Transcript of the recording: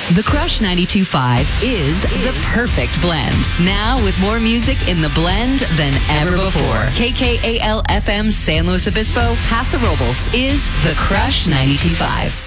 The Crush 92.5 is the perfect blend. Now with more music in the blend than ever before. KKAL FM San Luis Obispo, Paso Robles is The Crush 92.5.